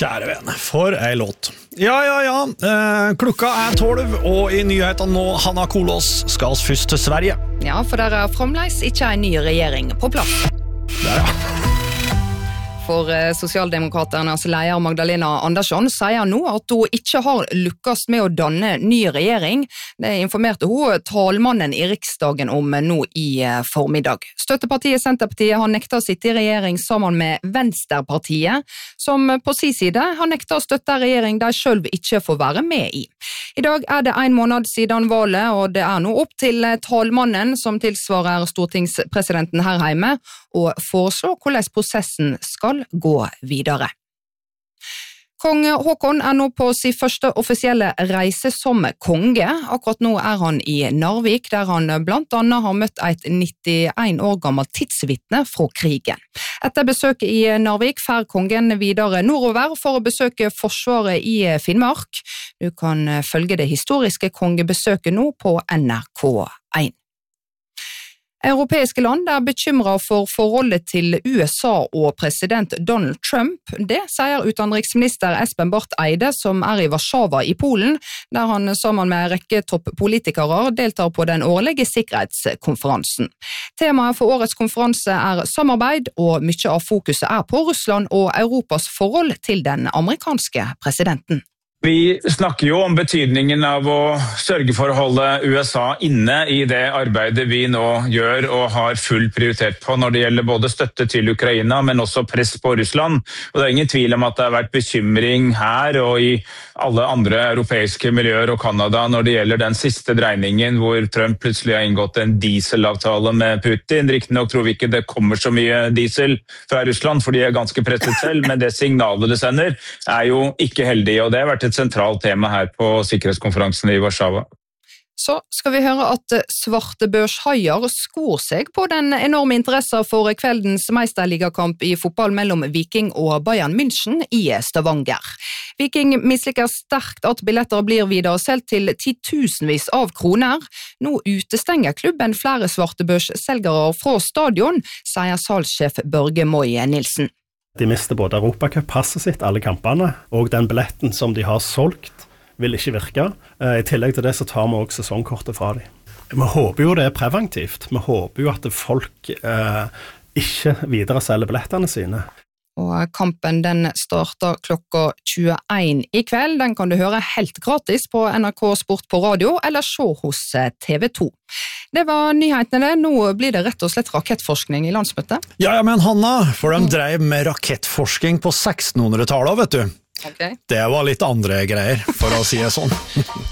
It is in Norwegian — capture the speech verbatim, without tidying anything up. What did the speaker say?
Kjære venn, for ei låt. Ja, ja, ja, eh, klokka er tolv, og i nyhetene nå, Hanna Kolås skal oss først til Sverige. Ja, for der er fremdeles ikke en ny regjering på plass. Der, ja. For Sosialdemokraternas leder Magdalena Andersson sier nå at hun ikke har lykkes med å danne ny regjering. Det informerte hun talmannen i Riksdagen om nå i formiddag. Støttepartiet Senterpartiet har nektet å sitte i regjering sammen med Venstrepartiet, som på sin side har nektet å støtte regjering de selv ikke får være med i. I dag er det en måned siden valget, og det er nå opp til talmannen, som tilsvarer stortingspresidenten her hjemme, å foreslå hvordan prosessen skal gå videre. Kong Håkon er nå på sin første offisielle reise som konge. Akkurat nå er han i Narvik, der han blant annet har møtt et nittien år gammelt tidsvittne fra krigen. Etter besøket i Narvik fer kongen videre nordover for å besøke Forsvaret i Finnmark. Du kan følge det historiske kongebesøket nå på N R K én. Europeiske land er bekymret for forholdet til U S A og president Donald Trump. Det sier utenriksminister Espen Barth Eide, som er i Warszawa i Polen, der han sammen med en rekke toppolitikere deltar på den årlige sikkerhetskonferansen. Temaet for årets konferanse er samarbeid, og mye av fokuset er på Russland og Europas forhold til den amerikanske presidenten. Vi snakker jo om betydningen av å sørge for å holde U S A inne i det arbeidet vi nå gjør og har full prioritet på når det gjelder både støtte til Ukraina, men også press på Russland. Og det er ingen tvil om at det har vært bekymring her og i alle andre europeiske miljøer og Kanada når det gjelder den siste dreiningen hvor Trump plutselig har inngått en dieselavtale med Putin. Riktignok tror vi ikke det kommer så mye diesel fra Russland, for de er ganske presset selv, men det signalet det sender er jo ikke heldig, og det har vært et sentralt tema her på sikkerhetskonferansen i Warszawa. Så skal vi høre at svartebørshaier skor seg på den enorme interessen for kveldens meisterligakamp i fotball mellom Viking og Bayern München i Stavanger. Viking misliker sterkt at billetter blir videre selv til titusenvis av kroner. Nå utestenger klubben flere svartebørsselgere fra stadion, sier salgssjef Børge Moi Nilsen. De mister både Europacup, passet sitt, alle kampene, og den billetten som de har solgt vil ikke virke. I tillegg til det så tar vi også sesongkortet fra dem. Vi håper jo det er preventivt. Vi håper jo at folk eh, ikke videre selger billettene sine. Og kampen den starter klokka tjueen i kveld. Den kan du høre helt gratis på N R K Sport på radio, eller se hos T V to. Det var nyhetene det. Nå blir det rett og slett rakettforskning i landsmøtet. Ja, ja, men Hanna, for de drev med rakettforskning på sekstenhundretallet, vet du. Okay. Det var litt andre greier, for å si det sånn.